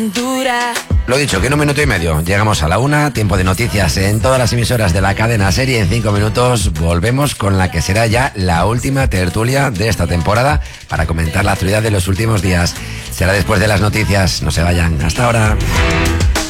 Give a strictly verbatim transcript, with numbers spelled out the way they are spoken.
Dura. Lo dicho, que en un minuto y medio llegamos a la una, tiempo de noticias en todas las emisoras de la cadena Serie. En cinco minutos volvemos con la que será ya la última tertulia de esta temporada para comentar la actualidad de los últimos días. Será después de las noticias, no se vayan, hasta ahora.